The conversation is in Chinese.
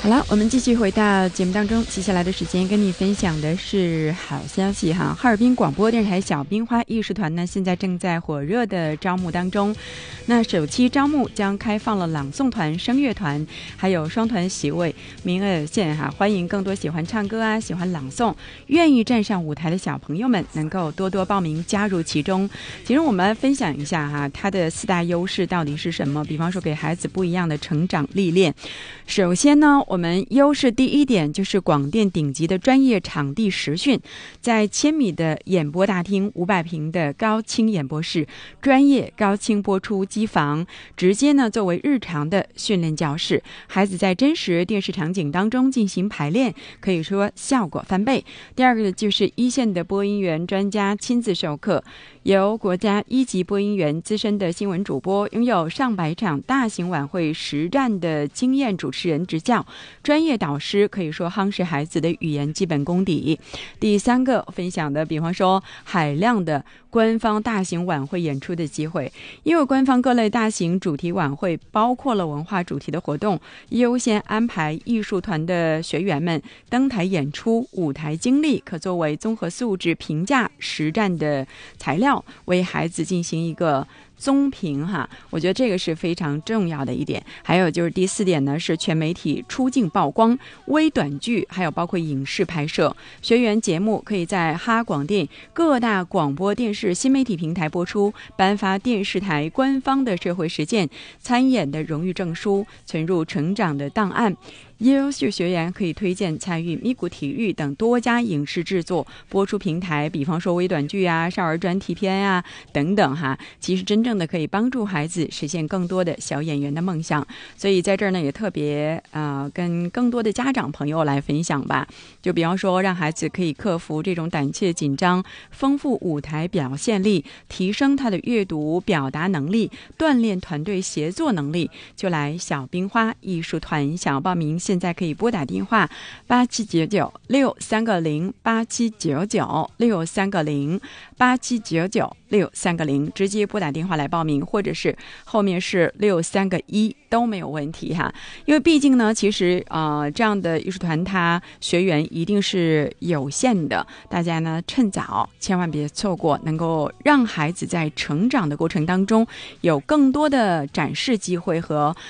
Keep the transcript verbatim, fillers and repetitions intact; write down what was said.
好了，我们继续回到节目当中，接下来的时间跟你分享的是好消息哈。哈尔滨广播电视台小冰花艺术团呢，现在正在火热的招募当中。那首期招募将开放了朗诵团、声乐团，还有双团席位，名额有限哈。欢迎更多喜欢唱歌啊、喜欢朗诵、愿意站上舞台的小朋友们，能够多多报名加入其中。其实我们来分享一下哈，它的四大优势到底是什么？比方说给孩子不一样的成长历练。首先呢，我们优势第一点就是广电顶级的专业场地实训，在千米的演播大厅、五百平的高清演播室、专业高清播出机房，直接呢作为日常的训练教室，孩子在真实电视场景当中进行排练，可以说效果翻倍。第二个就是一线的播音员专家亲自授课，由国家一级播音员、资深的新闻主播，拥有上百场大型晚会实战的经验主持人执教，专业导师可以说夯实孩子的语言基本功底。第三个分享的，比方说海量的官方大型晚会演出的机会，因为官方各类大型主题晚会包括了文化主题的活动，优先安排艺术团的学员们登台演出，舞台经历可作为综合素质评价实战的材料，为孩子进行一个综评哈，我觉得这个是非常重要的一点。还有就是第四点呢，是全媒体出镜曝光、微短剧，还有包括影视拍摄。学员节目可以在哈广电各大广播电视新媒体平台播出，颁发电视台官方的社会实践参演的荣誉证书，存入成长的档案。优秀学员可以推荐参与咪咕体育等多家影视制作播出平台，比方说微短剧啊、少儿专题片啊等等哈，其实真正的可以帮助孩子实现更多的小演员的梦想。所以在这儿呢，也特别呃跟更多的家长朋友来分享吧，就比方说让孩子可以克服这种胆怯紧张，丰富舞台表现力，提升他的阅读表达能力，锻炼团队协作能力，就来小冰花艺术团。想要报名现在可以拨打电话八七九九六三个零八七九九六三个零八七九九六三个零，直接拨打电话来报名，或者是后面是六三个一都没有问题哈。因为毕竟呢，其实呃这样的艺术团它学员一定是有限的，大家呢趁早千万别错过，能够让孩子在成长的过程当中有更多的展示机会和